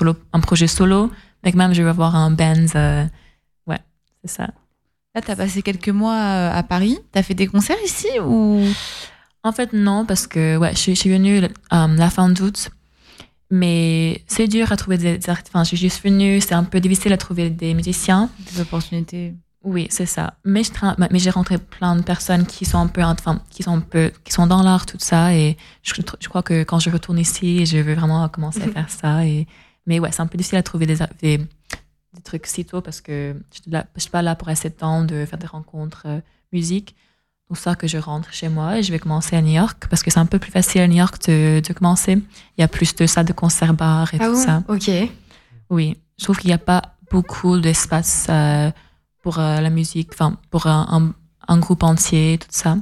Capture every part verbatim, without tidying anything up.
solo, un projet solo, mais quand même, je vais avoir un band. Euh, ouais, c'est ça. Là, t'as passé quelques mois à Paris. T'as fait des concerts ici ou? En fait, non, parce que ouais, je suis, je suis venue um, la fin d'août, mais c'est dur à trouver des artistes. Enfin, je suis juste venue, c'est un peu difficile à trouver des musiciens. Des opportunités. Oui, c'est ça. Mais, je tra- mais j'ai rencontré plein de personnes qui sont un peu, enfin, qui sont un peu, qui sont dans l'art, tout ça. Et je, je crois que quand je retourne ici, je veux vraiment commencer à faire ça. Et, mais ouais, c'est un peu difficile à trouver des, des, des trucs si tôt parce que je ne suis pas là pour assez de temps de faire des rencontres euh, musique. Donc, ça que je rentre chez moi et je vais commencer à New York parce que c'est un peu plus facile à New York de, de commencer. Il y a plus de salles de concert bar et ah tout bon ça. Ok. Oui, je trouve qu'il n'y a pas beaucoup d'espace euh, pour euh, la musique, enfin pour un, un, un groupe entier, tout ça.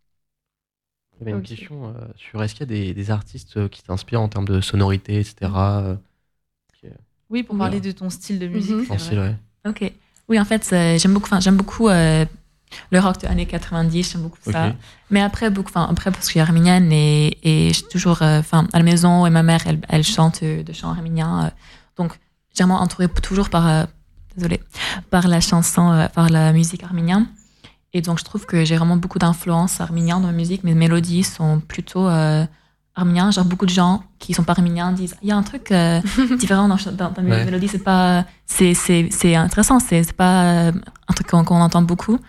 J'avais une Ok. question euh, sur est-ce qu'il y a des, des artistes qui t'inspirent en termes de sonorité, et cetera euh, qui, euh, Oui, pour Oui. parler de ton style de musique. Mhm. c'est en vrai. style, ouais. Ok. Oui, en fait, euh, j'aime beaucoup, enfin, j'aime beaucoup euh, le rock des années quatre-vingt-dix, j'aime beaucoup ça. Ok. Mais après, beaucoup, enfin, après, parce que je suis arménienne et, et je suis toujours, euh, enfin, à la maison et ma mère, elle, elle chante euh, de chants arméniens. euh, donc, j'ai vraiment entourée toujours par, euh, désolée, par la chanson, euh, par la musique arménienne. Et donc, je trouve que j'ai vraiment beaucoup d'influence arménienne dans ma musique. Mes mélodies sont plutôt euh, arméniennes. Genre, beaucoup de gens qui sont pas arméniens disent il y a un truc euh, différent dans, dans, dans mes Ouais. mélodies. C'est pas, c'est, c'est, c'est intéressant. C'est, c'est pas euh, un truc qu'on, qu'on entend beaucoup.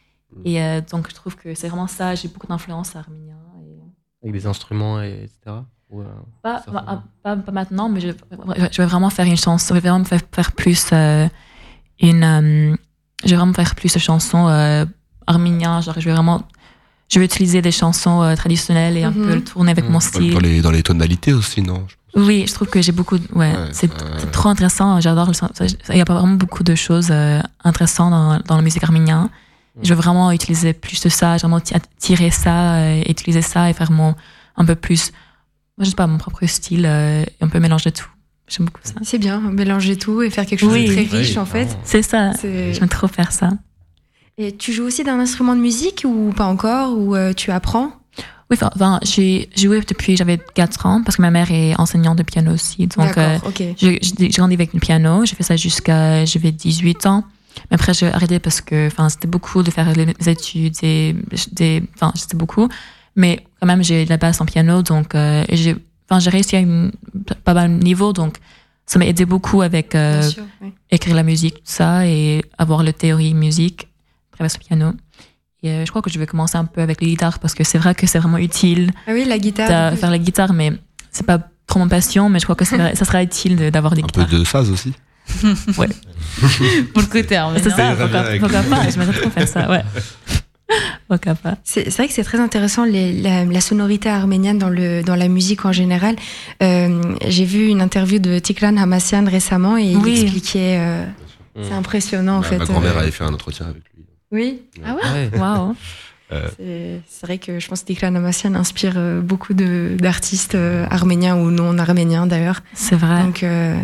Et euh, donc, je trouve que c'est vraiment ça. J'ai beaucoup d'influence arménienne. Et... Avec des instruments, et, etc. Ou, euh, Pas, certainement. pas, pas, pas maintenant, mais je, je vais vraiment faire une chanson. Je vais vraiment faire, faire plus euh, une. Euh, je vais vraiment faire plus de chansons euh, arméniennes. Genre, je vais vraiment. Je vais utiliser des chansons euh, traditionnelles et un Mhm. peu le tourner avec Mhm. mon Dans, style. dans les, dans les tonalités aussi, non? Oui, je trouve que j'ai beaucoup. de- Ouais, Ouais, c'est, euh, c'est trop intéressant. J'adore. le son- Il y a pas vraiment beaucoup de choses euh, intéressantes dans, dans la musique arménienne. Je veux vraiment utiliser plus de ça, vraiment ti- tirer ça, euh, utiliser ça et faire mon un peu plus. Moi, je sais pas, mon propre style euh, et un peu mélanger tout. J'aime beaucoup ça. C'est bien, mélanger tout et faire quelque chose Oui. de très riche Oui, en fait. clairement. C'est ça. C'est- J'aime trop faire ça. Et tu joues aussi d'un instrument de musique ou pas encore, ou euh, tu apprends? Oui, enfin, enfin, j'ai joué depuis que j'avais quatre ans parce que ma mère est enseignante de piano aussi. Donc, euh, D'accord, ok. j'ai j'ai grandi avec le piano. J'ai fait ça jusqu'à j'avais dix-huit ans. Mais après, j'ai arrêté parce que enfin, c'était beaucoup de faire les études. Et, des, enfin, c'était beaucoup. Mais quand même, j'ai de la base en piano. Donc, euh, et j'ai, enfin, j'ai réussi à une, pas mal de niveau. Donc, ça m'a aidé beaucoup avec euh, Bien sûr, oui. écrire la musique, tout ça, et avoir la théorie musique à travers ce piano. Et euh, je crois que je vais commencer un peu avec les guitares parce que c'est vrai que c'est vraiment utile Ah oui, la guitare. de du coup. faire la guitare, mais c'est pas trop mon passion, mais je crois que ça, ça sera utile de- d'avoir des Un peu guitares. de phase aussi. Ouais. Pour le côté arménien. C'est ça, Ça ira bien pourquoi, avec- pourquoi pas, j'aimerais trop faire ça, ouais. Pourquoi pas. C'est c'est vrai que c'est très intéressant les, la, la sonorité arménienne dans, le, dans la musique en général. Euh, J'ai vu une interview de Tikran Hamassian récemment et il Oui. expliquait. euh, c'est impressionnant en Ma- fait. Ma grand-mère euh, avait fait un entretien avec lui. Oui, Ah ouais. Ouais. Waouh. Euh, c'est c'est vrai que je pense que Tikran Hamassian inspire euh, beaucoup de- d'artistes euh, arméniens ou non arméniens d'ailleurs. C'est vrai. Donc, euh,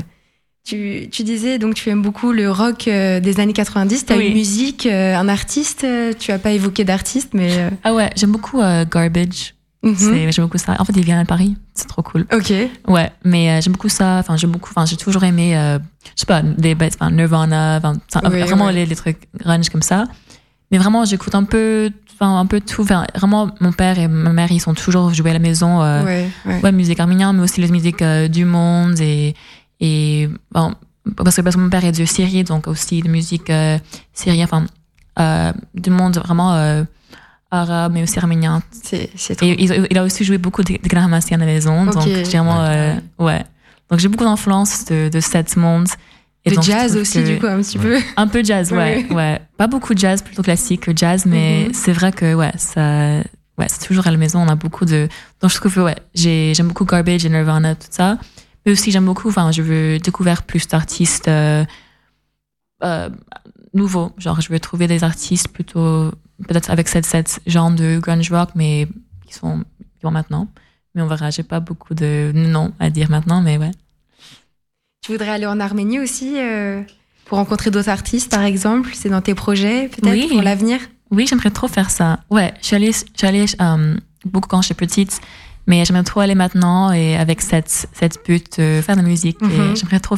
tu, tu disais, donc tu aimes beaucoup le rock euh, des années quatre-vingt-dix. Tu as Oui. une musique, euh, un artiste. euh, tu as pas évoqué d'artiste, mais. euh, Ah ouais, j'aime beaucoup euh, Garbage. mhm. C'est- J'aime beaucoup ça. En fait, il vient à Paris. C'est trop cool. Ok. Ouais, mais euh, j'aime beaucoup ça. Enfin, j'aime beaucoup. Enfin, j'ai toujours aimé, euh, je sais pas, des bêtes, enfin, Nirvana, enfin, ça- Ouais, vraiment ouais. Les, les trucs grunge comme ça. Mais vraiment, j'écoute un peu, enfin, un peu tout. Enfin, vraiment, mon père et ma mère, ils sont toujours joués à la maison. Euh, Ouais, ouais. ouais, musique arménienne, mais aussi les musiques euh, du monde et et bon, parce que parce que mon père est de Syrie, donc aussi de musique euh, syrienne, enfin, euh, du monde vraiment euh, arabe, mais aussi arménien. C'est c'est trop. Et il, il a aussi joué beaucoup de, de Graham-Massian à la maison, Ok. donc j'ai vraiment, euh, ouais. Donc j'ai beaucoup d'influence de, de cet monde. Et Le donc, je jazz trouve aussi, que- du coup, un petit peu. Un peu jazz, ouais, Ouais. ouais. Pas beaucoup de jazz, plutôt classique que jazz, mais Mhm. c'est vrai que, ouais, ça, ouais, c'est toujours à la maison, on a beaucoup de, donc je trouve que, ouais, j'ai, j'aime beaucoup Garbage et Nirvana, tout ça. Mais aussi, j'aime beaucoup, enfin, je veux découvrir plus d'artistes, euh, euh, nouveaux. Genre, je veux trouver des artistes plutôt, peut-être avec cette, cette genre de grunge rock, mais qui sont, qui vont maintenant. Mais on verra, j'ai pas beaucoup de noms à dire maintenant, mais ouais. Tu voudrais aller en Arménie aussi euh, pour rencontrer d'autres artistes, par exemple. C'est dans tes projets, peut-être, Oui. pour l'avenir. Oui, j'aimerais trop faire ça. Ouais, je suis allée, je suis allée euh, beaucoup quand j'étais petite, mais j'aimerais trop aller maintenant et avec cette, cette but de faire de la musique. Mhm. Et j'aimerais trop